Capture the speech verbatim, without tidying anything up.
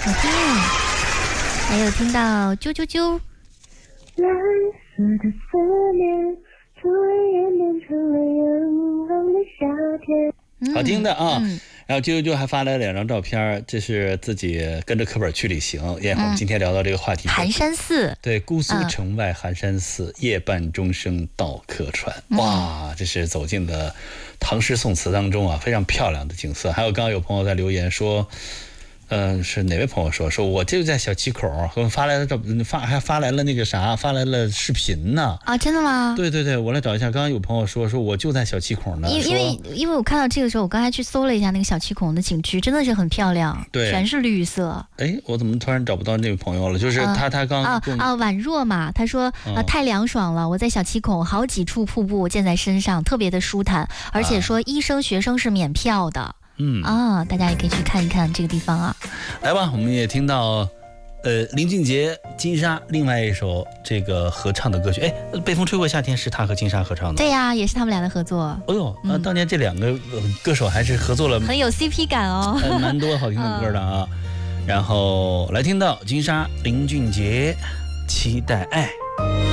好听。还有听到啾啾啾， 蓝色的思念突然演变成了阳光的夏天。 好听的啊。 嗯嗯然后啾啾啾还发来两张照片，这是自己跟着课本去旅行。也、嗯、我们今天聊到这个话题， 寒山寺， 对，姑苏城外寒山寺，嗯、夜半钟声到客船。哇，这是走进了唐诗宋词当中啊，非常漂亮的景色。还有刚刚有朋友在留言说，嗯、呃，是哪位朋友说，说我就在小七口，给我们发来了照，发还发来了那个啥，发来了视频呢。 啊，真的吗？ 对对对，我来找一下。刚刚有朋友说，说我就在小七口呢。 因因为因为我看到这个时候，我刚才去搜了一下那个小七孔的景区，真的是很漂亮， 对， 全是绿色。 哎，我怎么突然找不到那位朋友了？就是他，呃、他刚啊啊，宛若嘛，他说啊、呃、太凉爽了，我在小七孔，好几处瀑布溅在身上，特别的舒坦，而且说医生、学生是免票的。嗯啊，大家也可以去看一看这个地方啊。 来吧，我们也听到，呃，林俊杰、金莎另外一首这个合唱的歌曲。哎，北风吹过夏天是他和金莎合唱的。 对呀、啊，也是他们俩的合作。 哎呦，那、嗯、当年这两个歌手还是合作了， 很有 C P 感哦， 还蛮多好听的歌的啊。嗯、然后来听到金莎、林俊杰，期待爱。